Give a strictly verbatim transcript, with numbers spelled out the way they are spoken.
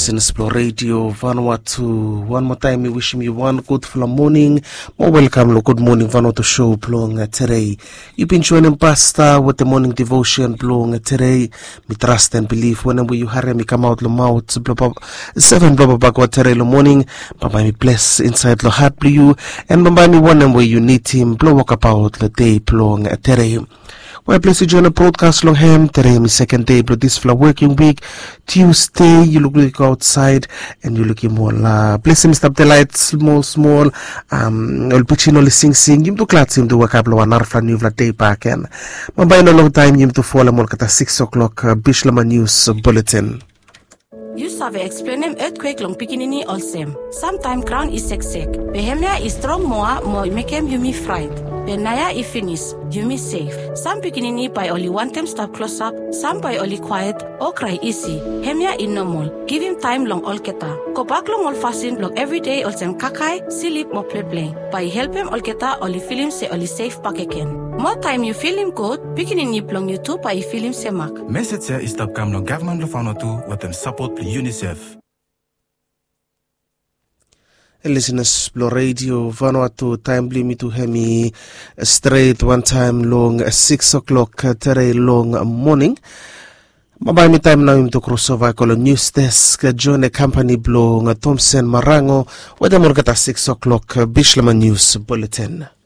Listen, Explore Radio, Vanuatu. One more time, we wishing you one good full morning. More welcome, lo good morning, Vanuatu show, plong today. You've been joining Pastor with the morning devotion, plong today. Me trust and believe whenever you hurry me come out, lo mouth, seven blah blah blah, today, lo morning. Baba me bless inside lo heart, blue you. And Baba me one where you need him, blow walk about the day, plong today. Well, bless you join the broadcast long ham. Today, my second day, but this for working week. Tuesday, you look like outside and you looking more la. Bless him, stop the lights, small, small. Um, I'll put you no sing sing. You to glad him to work up one hour for new day back and. But by no long time, you to follow more at six o'clock. Uh, Bishlama News Bulletin. You save explain him earthquake long pikinini all same. Sometime crown is sick sick. Behemia is strong more more make him you me fright. Benaya is finish, you me safe. Some pikinini by only one time stop close up, some by only quiet or cry easy. Hemia in normal. Give him time long all keta. Go back long all fasten long every day all same kakai, sleep more play play. By help him all keta only feel him say only safe pack again. More time you feel him good, pikinini long you too by feel him say mak. Message is stop come no government of Vanuatu with them support UNICEF. Listeners, Explore Radio, Vanuatu, time limit to hemi straight one time long, six o'clock, today long morning. Mabay mi time na to crossover ko news desk, join the company blong Thompson Marango, where the morgata six o'clock, Bishlama News Bulletin.